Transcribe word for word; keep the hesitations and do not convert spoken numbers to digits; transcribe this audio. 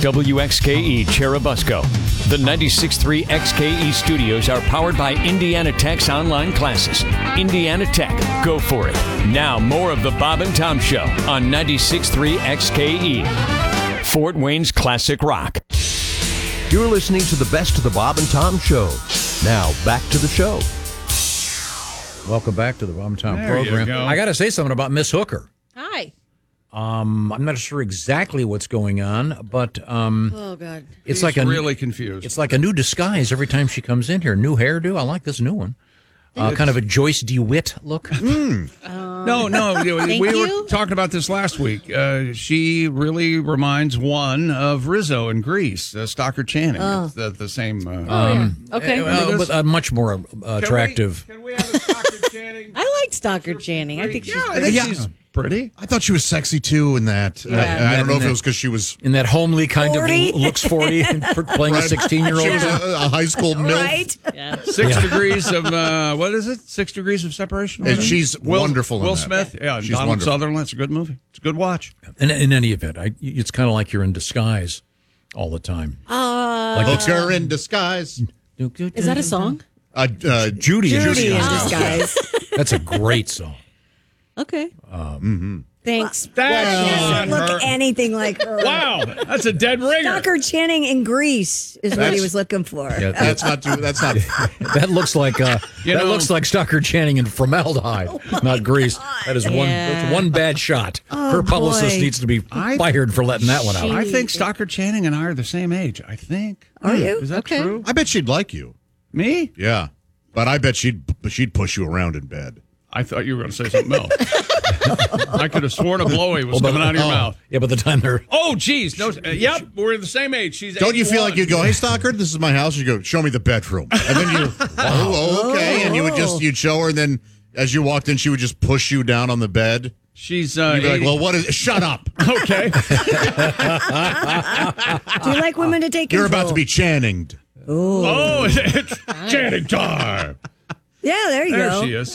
W X K E Cherubusco. The ninety-six point three X K E studios are powered by Indiana Tech's online classes. Indiana Tech, go for it. Now, more of the Bob and Tom Show on ninety-six point three X K E. Fort Wayne's classic rock. You're listening to the best of the Bob and Tom Show. Now, back to the show. Welcome back to the Bob and Tom There you program. go. I got to say something about Miss Hooker. Hi. Um, I'm not sure exactly what's going on, but um, Oh, God. it's He's like a really confused. It's like a new disguise every time she comes in here. New hairdo. I like this new one. Uh, kind of a Joyce DeWitt look. No, no. you know, Thank we you. were talking about this last week. Uh, she really reminds one of Rizzo in Greece, uh, Stockard Channing. Oh. It's the, the same. Uh, Um, Okay. uh, but uh, much more uh, attractive. Can we, can we have a Stockard Channing? I like Stockard Channing. I think she's Yeah, I pretty. think Yeah. she's pretty. I thought she was sexy too in that. Yeah. I, I don't know if And it was because she was In that homely kind forty? of looks forty and for playing a Right. sixteen-year-old. she was a, a high school milf, Right? Yeah. Six degrees of, uh, what is it? Six degrees of separation? and she's Will, wonderful. in Will that. Smith. Yeah, she's Donald wonderful. Sutherland. It's a good movie. It's a good watch. In, in any event, I, it's kind of like you're in disguise all the time. Uh, Like Hooker in disguise. is that a song? Uh, uh, Judy? in Judy in Disguise. disguise. That's a great song. Okay. Um, Thanks. Doesn't look anything like her. Wow, that's a dead ringer. Stockard Channing in Greece is what he That's- was looking for. Yeah, that's not too. That's not. That looks like uh, You that know- looks like Stockard Channing and formaldehyde, not grease. That is one Yeah. that's one bad shot. Oh, Her publicist boy. needs to be I- fired for letting that one out. I think Stockard Channing and I are the same age. I think. Are you? Is that Okay. true? I bet she'd like you. Me? Yeah, but I bet she'd she'd push you around in bed. I thought you were going to say something else. I could have sworn a blowy was Well, but- coming out of your oh, mouth. Yeah, by the time they're Oh, geez. No, uh, yep, we're the same age. She's Don't you feel eighty-one. like you go, hey Stockard, this is my house? You go, show me the bedroom, and then you, oh, okay, and you would just you'd show her, and then as you walked in, she would just push you down on the bed. She's uh, You'd be like, eighty well, what is? Shut up! okay. Do you like women to take You're control? about to be Channinged. Oh, it's Channing time. Yeah, there you There go. she is.